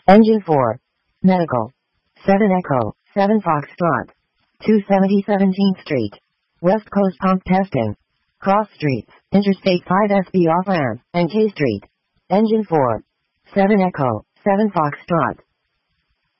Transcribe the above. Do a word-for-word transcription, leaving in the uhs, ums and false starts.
Engine four. Medical. seven Echo, seven Foxtrot. two seventy seventeenth Street. West Coast pump testing. Cross streets, Interstate five S B off-ramp, and K Street. Engine four. seven Echo, seven Foxtrot.